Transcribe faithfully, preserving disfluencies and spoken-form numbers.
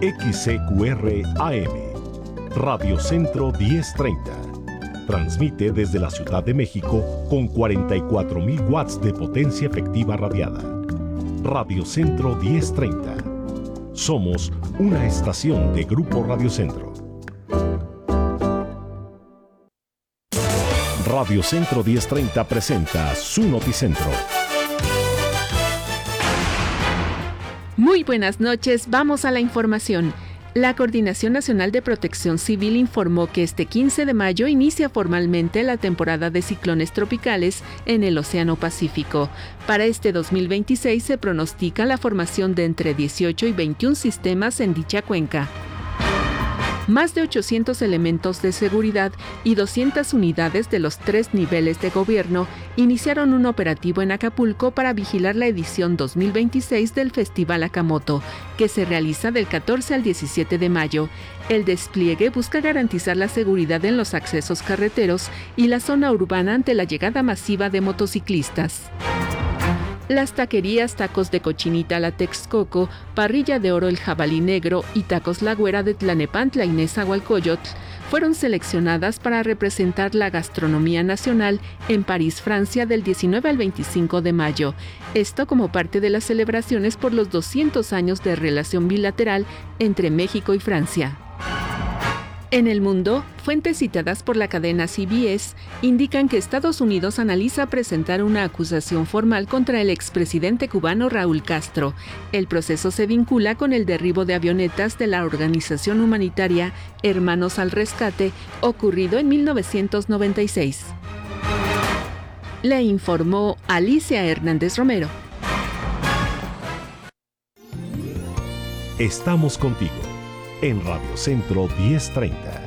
X C Q R A M, Radio Centro diez treinta. Transmite desde la Ciudad de México con cuarenta y cuatro mil watts de potencia efectiva radiada. Radio Centro diez treinta. Somos una estación de Grupo Radio Centro. Radio Centro diez treinta presenta su Noticentro. Muy buenas noches, vamos a la información. La Coordinación Nacional de Protección Civil informó que este quince de mayo inicia formalmente la temporada de ciclones tropicales en el Océano Pacífico. Para este dos mil veintiséis se pronostica la formación de entre dieciocho y veintiún sistemas en dicha cuenca. Más de ochocientos elementos de seguridad y doscientas unidades de los tres niveles de gobierno iniciaron un operativo en Acapulco para vigilar la edición dos mil veintiséis del Festival Acamoto, que se realiza del catorce al diecisiete de mayo. El despliegue busca garantizar la seguridad en los accesos carreteros y la zona urbana ante la llegada masiva de motociclistas. Las taquerías Tacos de Cochinita La Texcoco, Parrilla de Oro El Jabalí Negro y Tacos La Güera de Tlanepantla y Nezahualcóyotl fueron seleccionadas para representar la gastronomía nacional en París, Francia, del diecinueve al veinticinco de mayo. Esto como parte de las celebraciones por los doscientos años de relación bilateral entre México y Francia. En el mundo, fuentes citadas por la cadena C B S indican que Estados Unidos analiza presentar una acusación formal contra el expresidente cubano Raúl Castro. El proceso se vincula con el derribo de avionetas de la organización humanitaria Hermanos al Rescate, ocurrido en mil novecientos noventa y seis. Le informó Alicia Hernández Romero. Estamos contigo en Radio Centro diez treinta.